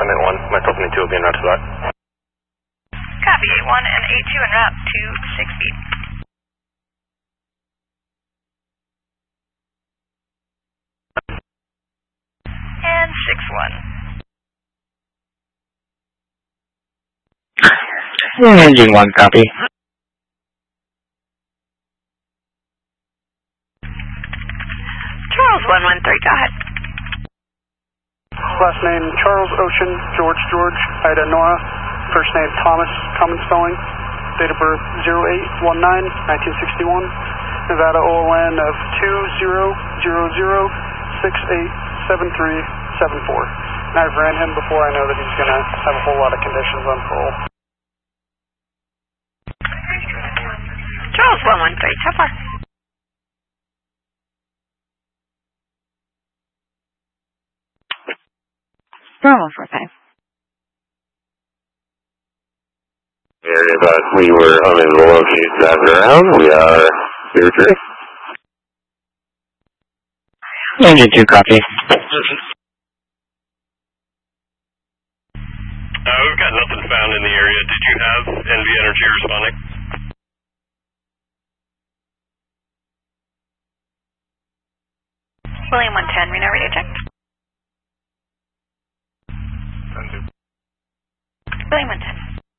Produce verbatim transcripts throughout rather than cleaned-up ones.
eight one, myself and A two will be en route to that. Copy, eight one and A two en route to six feet. And six one. Engine one, copy. Charles one one three, go ahead. Last name Charles Ocean, George George, Ida Nora. First name Thomas, common spelling. Date of birth zero eight one nine nineteen sixty-one. Nevada O O N of two zero zero zero six eight seven three seven four. And I've ran him before. I know that he's going to have a whole lot of conditions on parole. Charles one one three, so far. Bravo four five. Area, but we were unable to drive around. We are zero three. Engine two, copy. Uh, we've got nothing found in the area. Did you have N V Energy responding? William one ten, Reno radio check. William one ten.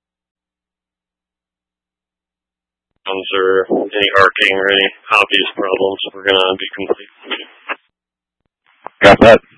Or any arcing or any obvious problems, we're going to be complete. Got that.